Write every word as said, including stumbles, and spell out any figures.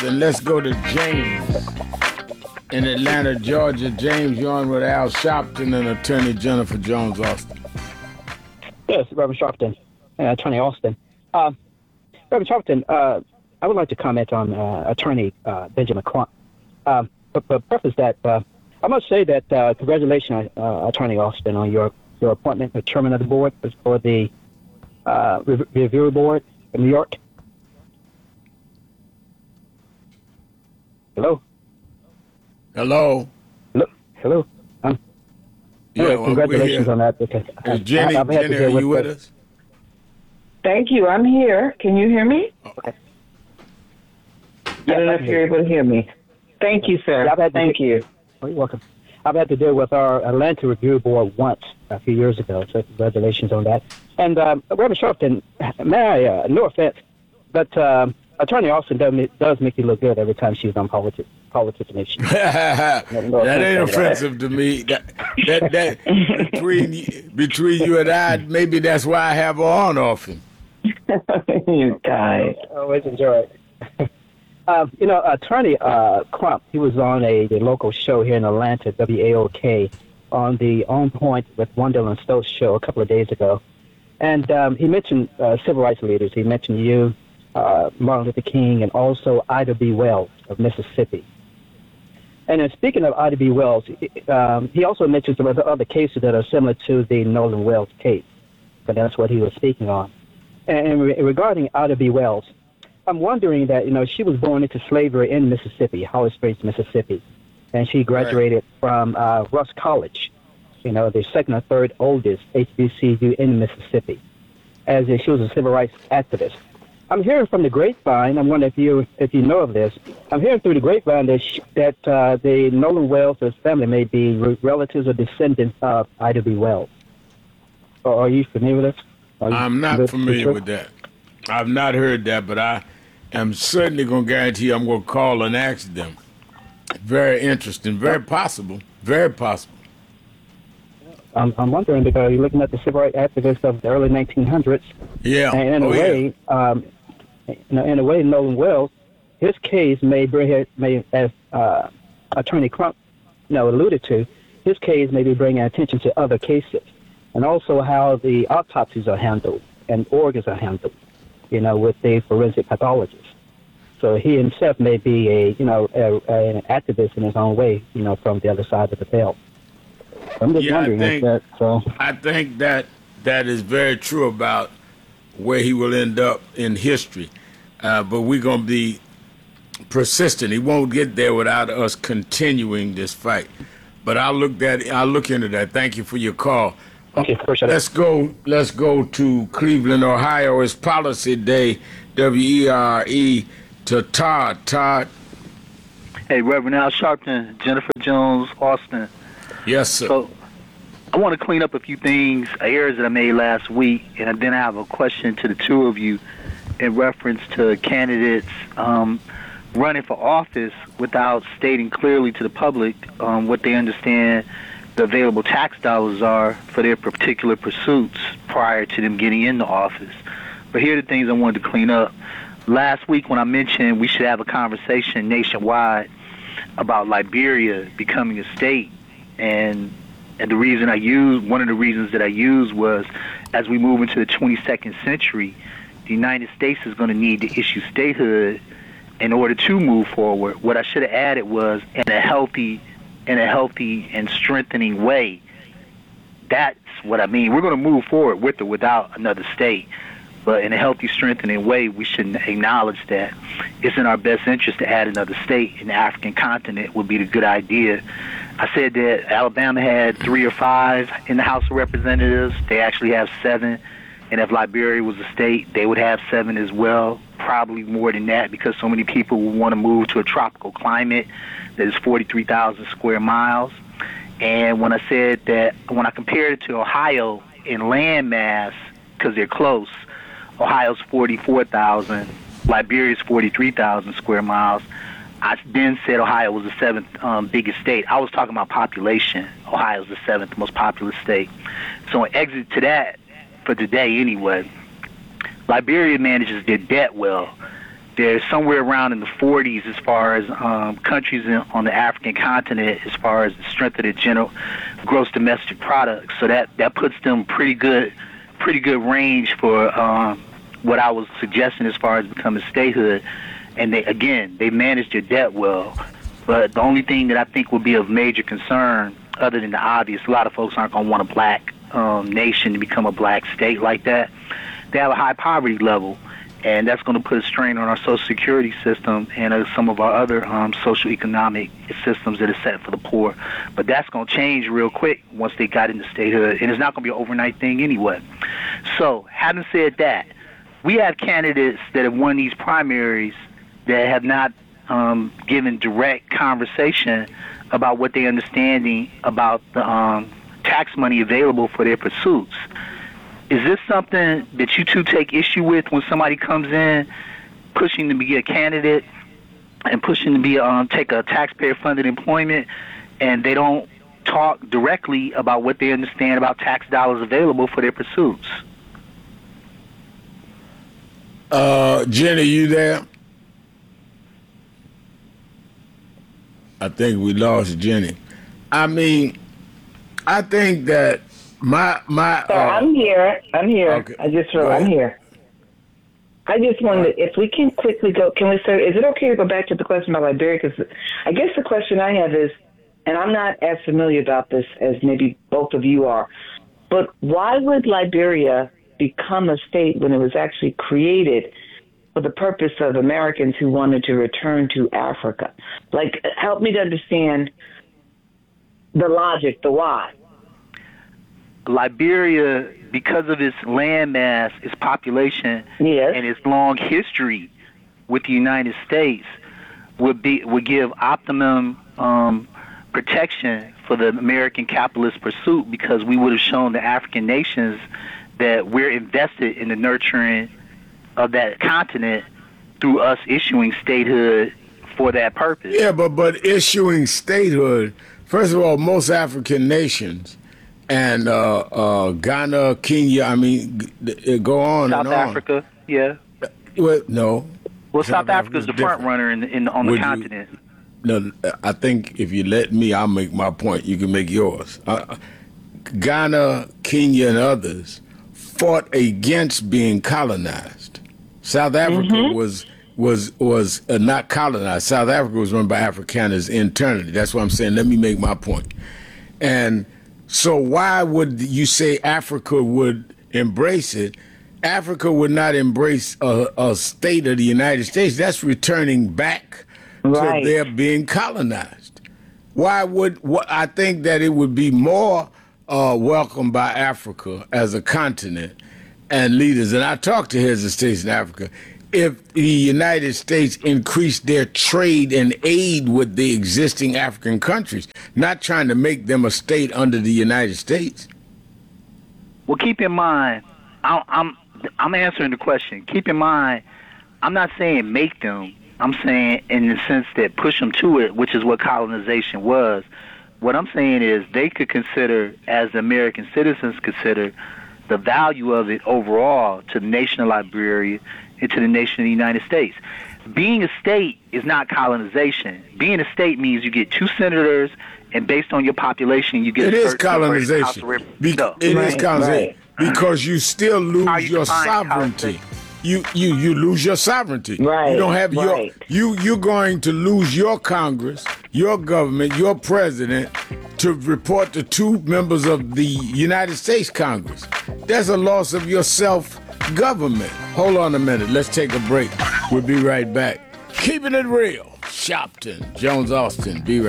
Austin. Let's go to James in Atlanta, Georgia. James, you're on with Al Sharpton and Attorney Jennifer Jones Austin. Yes, Reverend Sharpton and Attorney Austin. Uh, Reverend Sharpton, uh, I would like to comment on uh, Attorney uh, Benjamin Crump. Um, but, but preface that, uh, I must say that uh, congratulations, uh, Attorney Austin, on your, your appointment as chairman of the board for the uh, Re- Review Board in New York. Hello? Hello? Hello? Hello? Um, yeah, anyway, well, congratulations on that. Because Is Jenny, I, Jenny are you with, with us? Thank you. I'm here. Can you hear me? Okay. I don't know if you're able to hear me. Thank you, sir. Yeah, Thank to, you. Oh, you're welcome. I've had to deal with our Atlanta Review Board once a few years ago, so congratulations on that. And um, Reverend Sharpton, may I, uh, no offense, but um, Attorney Austin does, does make you look good every time she's on politics. Politics Nation. that ain't offensive to me. That, that, that between between you and I, maybe that's why I have her on often. You guys. Always enjoy it. uh, you know, Attorney uh, Crump, he was on a the local show here in Atlanta, W A O K, on the On Point with Wendell and Stokes show a couple of days ago. And um, he mentioned uh, civil rights leaders. He mentioned you, uh, Martin Luther King, and also Ida B. Wells of Mississippi. And then speaking of Ida B. Wells, um, he also mentioned some other, other cases that are similar to the Nolan Wells case. But that's what he was speaking on. And re- regarding Ida B. Wells, I'm wondering that, you know, she was born into slavery in Mississippi, Holly Springs, Mississippi. And she graduated right. from uh, Russ College, you know, the second or third oldest H B C U in Mississippi, as a, she was a civil rights activist. I'm hearing from the grapevine, I'm wondering if you if you know of this, I'm hearing through the grapevine that, sh- that uh, the Nolan Wells' family may be re- relatives or descendants of Ida B. Wells. Or are you familiar with this? You, I'm not familiar with that. I've not heard that, but I am certainly going to guarantee you I'm going to call and ask them. Very interesting, very possible, very possible. I'm, I'm wondering because you're looking at the civil rights activists of the early nineteen hundreds. Yeah. And in oh, a way, yeah. um, in, a, in a way, Nolan Wells, his case may bring, may, as uh, Attorney Crump, you know, alluded to, his case may be bringing attention to other cases, and also how the autopsies are handled and organs are handled, you know, with the forensic pathologist. So he himself may be a, you know, a, a, an activist in his own way, you know, from the other side of the veil. I'm just yeah, wondering I think, if that, so. I think that that is very true about where he will end up in history. Uh, but we're going to be persistent. He won't get there without us continuing this fight. But I'll look that I'll look into that. Thank you for your call. Okay, let's go. Let's go to Cleveland, Ohio. It's Policy Day. W E R E to Todd. Todd. Hey, Reverend Al Sharpton, Jennifer Jones Austin. Yes, sir. So I want to clean up a few things, errors that I made last week, and then I have a question to the two of you in reference to candidates um, running for office without stating clearly to the public um, what they understand the available tax dollars are for their particular pursuits prior to them getting into office. But here are the things I wanted to clean up. Last week when I mentioned we should have a conversation nationwide about Liberia becoming a state, and and the reason I used, one of the reasons that I used was as we move into the twenty-second century, the United States is going to need to issue statehood in order to move forward. What I should have added was in a healthy, in a healthy and strengthening way. That's what I mean. We're going to move forward with or without another state, but in a healthy, strengthening way, we should acknowledge that it's in our best interest to add another state in the African continent would be the good idea. I said that Alabama had three or five in the House of Representatives. They actually have seven. And if Liberia was a state, they would have seven as well, probably more than that because so many people would want to move to a tropical climate that is forty-three thousand square miles. And when I said that, when I compared it to Ohio in land mass, because they're close, Ohio's forty-four thousand, Liberia's forty-three thousand square miles. I then said Ohio was the seventh um, biggest state. I was talking about population. Ohio's the seventh most populous state. So an exit to that, for today anyway, Liberia manages their debt well. they're somewhere around in the forties as far as um, countries in, on the African continent as far as the strength of their general gross domestic product. So that, that puts them pretty good, pretty good range for um, what I was suggesting as far as becoming statehood. And they, again, they manage their debt well. But the only thing that I think would be of major concern, other than the obvious, a lot of folks aren't going to want a black um, nation to become a black state like that. They have a high poverty level, and that's going to put a strain on our Social Security system and uh, some of our other um, social economic systems that are set for the poor. But that's going to change real quick once they got into statehood, and it's not going to be an overnight thing anyway. So, having said that, we have candidates that have won these primaries that have not um, given direct conversation about what they're understanding about the um, tax money available for their pursuits. Is this something that you two take issue with when somebody comes in pushing to be a candidate and pushing to be um, take a taxpayer-funded employment, and they don't talk directly about what they understand about tax dollars available for their pursuits? Uh, Jenny, you there? I think we lost Jenny. I mean, I think that my my. Sir, uh, I'm here. I'm here. Okay. I just Go I'm ahead. here. I just wanted, if we can quickly go, can we, sir, is it okay to go back to the question about Liberia? Because I guess the question I have is, and I'm not as familiar about this as maybe both of you are, but why would Liberia become a state when it was actually created for the purpose of Americans who wanted to return to Africa? Like, help me to understand the logic, the why. Liberia, because of its landmass, its population, Yes. and its long history with the United States, would be would give optimum um, protection for the American capitalist pursuit, because we would have shown the African nations that we're invested in the nurturing of that continent through us issuing statehood for that purpose. Yeah, but but issuing statehood. First of all, most African nations and uh, uh, Ghana, Kenya. I mean, g- go on South and on. Africa, yeah. Well, no. Well, South, South Africa's Africa's the front different. runner in, in on the Would you- continent. No, I think if you let me, I'll make my point. You can make yours. Uh, Ghana, Kenya, and others fought against being colonized. South Africa was was was uh, not colonized. South Africa was run by Afrikaners internally. That's what I'm saying. Let me make my point. And so why would you say Africa would embrace it? Africa would not embrace a, a state of the United States. That's returning back Right. to their being colonized. Why would wh- I think that it would be more uh, welcomed by Africa as a continent and leaders? And I talked to heads of states in Africa. If the United States increased their trade and aid with the existing African countries, not trying to make them a state under the United States. Well, keep in mind, I, I'm I'm answering the question. Keep in mind, I'm not saying make them. I'm saying in the sense that push them to it, which is what colonization was. What I'm saying is they could consider, as the American citizens consider, the value of it overall to the nation of Liberia and to the nation of the United States. Being a state is not colonization. Being a state means you get two senators, and based on your population, you get It a is certain number of House colonization. of Rep- Be- No. It is Right, colonization right. because you still lose How you your define sovereignty. colonization? You you you lose your sovereignty. Right, You don't have right. your you you're going to lose your Congress, your government, your president to report to two members of the United States Congress. That's a loss of your self-government. Hold on a minute. Let's take a break. We'll be right back. Keeping it real. Shopton, Jones Austin. Be right